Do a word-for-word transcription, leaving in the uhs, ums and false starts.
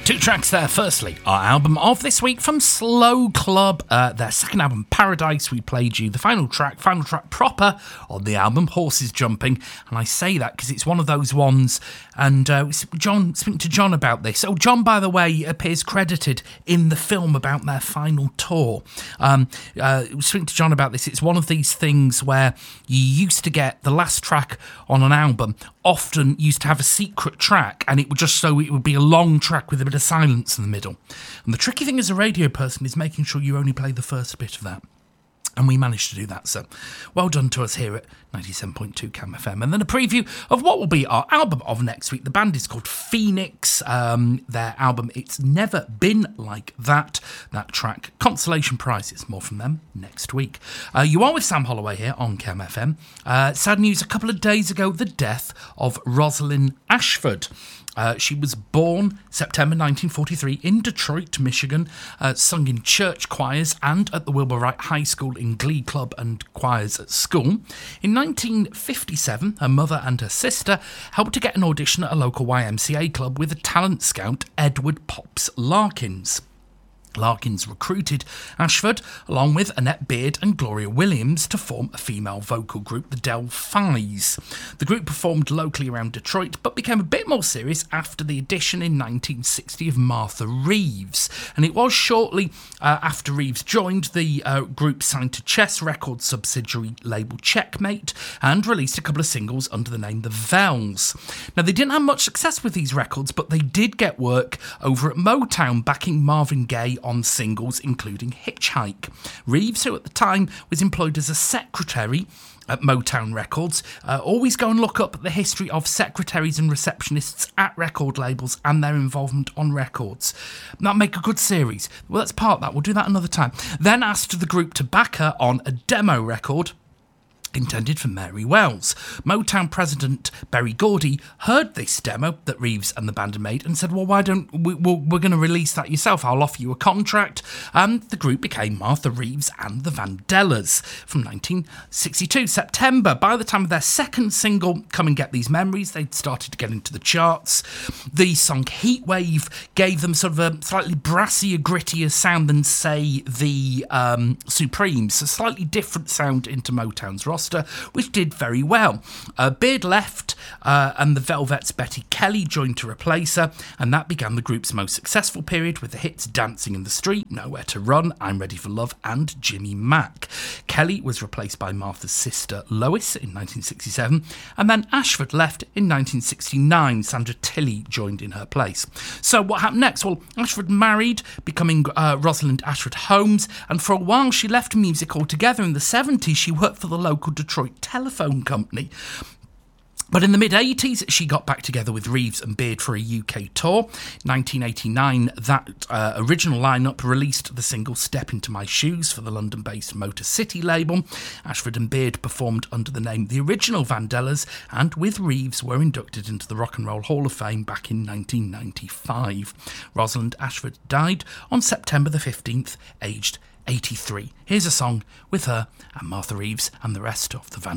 Two tracks there. Firstly, our album of this week from Slow Club. Uh, their second album, Paradise. We played you the final track, final track proper on the album, Horses Jumping. And I say that because it's one of those ones. And uh, John, speaking to John about this. Oh, John, by the way, appears credited in the film about their final tour. Um, uh, speaking to John about this, it's one of these things where you used to get the last track on an album often used to have a secret track, and it would just so it would be a long track with a bit of silence in the middle. And the tricky thing as a radio person is making sure you only play the first bit of that. And we managed to do that, so well done to us here at ninety-seven point two Cam F M. And then a preview of what will be our album of next week. The band is called Phoenix. Um, their album, It's Never Been Like That. That track, Consolation Prizes. More from them next week. Uh, you are with Sam Holloway here on Cam F M. Uh, sad news a couple of days ago, the death of Rosalind Ashford. Uh, she was born September nineteen forty-three in Detroit, Michigan, uh, sung in church choirs and at the Wilbur Wright High School in glee club and choirs at school. In nineteen fifty-seven, her mother and her sister helped to get an audition at a local Y M C A club with a talent scout, Edward Pops Larkins. Larkins recruited Ashford, along with Annette Beard and Gloria Williams, to form a female vocal group, the Del-Phis. The group performed locally around Detroit, but became a bit more serious after the addition in nineteen sixty of Martha Reeves. And it was shortly uh, after Reeves joined, the uh, group signed to Chess Records subsidiary label Checkmate and released a couple of singles under the name The Vels. Now, they didn't have much success with these records, but they did get work over at Motown, backing Marvin Gaye on singles, including Hitchhike. Reeves, who at the time was employed as a secretary at Motown Records, uh, always go and look up the history of secretaries and receptionists at record labels and their involvement on records. That'd make a good series. Well, let's part that. We'll do that another time. Then asked the group to back her on a demo record intended for Mary Wells. Motown president Berry Gordy heard this demo that Reeves and the band had made and said, well, why don't we, we're, we're going to release that yourself. I'll offer you a contract. And the group became Martha Reeves and the Vandellas from nineteen sixty-two, September. By the time of their second single, Come and Get These Memories, they'd started to get into the charts. The song Heatwave gave them sort of a slightly brassier, grittier sound than, say, the um, Supremes. A slightly different sound into Motown's roster, which did very well. Uh, Beard left, uh, and the Velvet's Betty Kelly joined to replace her, and that began the group's most successful period with the hits Dancing in the Street, Nowhere to Run, I'm Ready for Love, and Jimmy Mack. Kelly was replaced by Martha's sister Lois in nineteen sixty-seven, and then Ashford left in nineteen sixty-nine. Sandra Tilley joined in her place. So what happened next? Well, Ashford married, becoming uh, Rosalind Ashford Holmes, and for a while she left music altogether. In the seventies, she worked for the local Detroit telephone company. But in the mid-eighties, she got back together with Reeves and Beard for a U K tour. nineteen eighty-nine, that uh, original lineup released the single Step Into My Shoes for the London-based Motor City label. Ashford and Beard performed under the name The Original Vandellas, and with Reeves were inducted into the Rock and Roll Hall of Fame back in nineteen ninety-five. Rosalind Ashford died on September the fifteenth, aged eighty-three. Here's a song with her and Martha Reeves and the rest of the Vandellas.